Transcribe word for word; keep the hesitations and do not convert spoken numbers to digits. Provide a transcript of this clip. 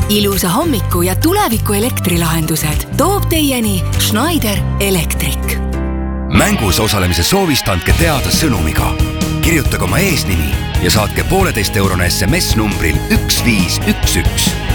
Ilusa hommiku ja tuleviku elektrilahendused toob teieni Schneider Electric. Mängus osalemise soovist andke teada sõnumiga. Kirjutage oma eesnimi ja saatke pooleteist eurone S M S numbril üks viis üks üks.